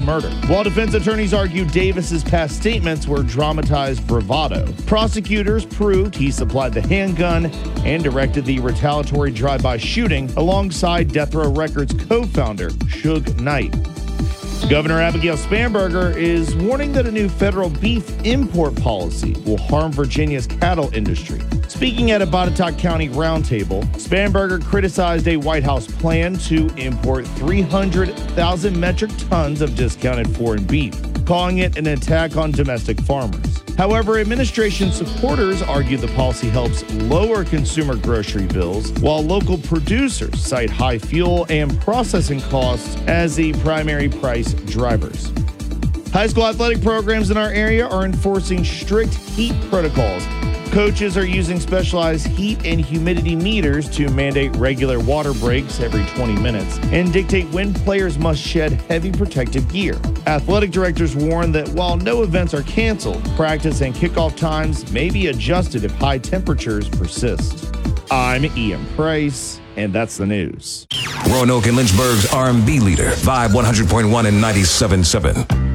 murder. While defense attorneys argue Davis's past statements were dramatized bravado, prosecutors proved he supplied the handgun and directed the retaliatory drive-by shooting alongside Death Row Records co-founder Suge Knight. Governor Abigail Spanberger is warning that a new federal beef import policy will harm Virginia's cattle industry. Speaking at a Botetourt County roundtable, Spanberger criticized a White House plan to import 300,000 metric tons of discounted foreign beef, calling it an attack on domestic farmers. However, administration supporters argue the policy helps lower consumer grocery bills, while local producers cite high fuel and processing costs as the primary price drivers. High school athletic programs in our area are enforcing strict heat protocols. Coaches are using specialized heat and humidity meters to mandate regular water breaks every 20 minutes and dictate when players must shed heavy protective gear. Athletic directors warn that while no events are canceled, practice and kickoff times may be adjusted if high temperatures persist. I'm Ian Price, and that's the news. Roanoke and Lynchburg's R&B leader, Vibe 100.1 and 97.7.